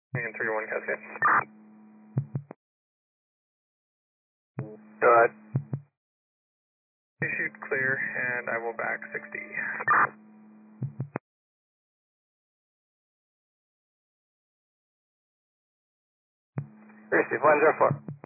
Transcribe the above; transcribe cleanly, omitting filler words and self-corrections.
And 3-1 Cascade. Go ahead. Shoot clear, and I will back 60. Receive 104.